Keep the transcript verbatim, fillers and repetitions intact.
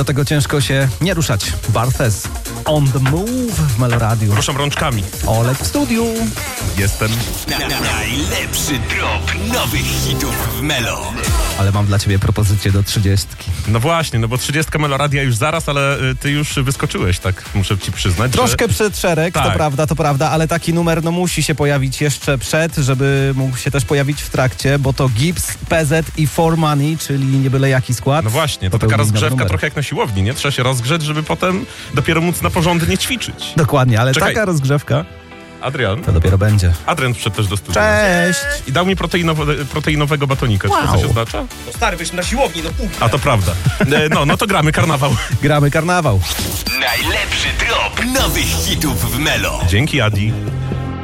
do tego ciężko się nie ruszać. Barthes, On the Move w Meloradiu. Ruszam rączkami. Olek w studiu. Jestem. Na, na, najlepszy drop nowych hitów w Melo. Ale mam dla ciebie propozycję do trzydziestki. No właśnie, no bo trzydziestka Meloradia już zaraz, ale y, ty już wyskoczyłeś, tak muszę ci przyznać. Troszkę że... przed szereg, Tak. to prawda, to prawda, ale taki numer no musi się pojawić jeszcze przed, żeby mógł się też pojawić w trakcie, bo to Gibbs, P Z i For Money, czyli nie byle jaki skład. No właśnie, to taka Popełnili nowy rozgrzewka numer. trochę jak na siłowni, nie? Trzeba się rozgrzeć, żeby potem dopiero móc na porządnie ćwiczyć. Dokładnie, ale Czekaj. taka rozgrzewka Adrian? to dopiero będzie. Adrian przyszedł też do studia. Cześć! I dał mi proteinowe, proteinowego batonika. Czy to Wow. coś oznacza? No stary, byśmy na siłowni, no pół. A to prawda. E, No, no to gramy karnawał. Gramy karnawał. Najlepszy drop nowych hitów w Melo. Dzięki, Adi.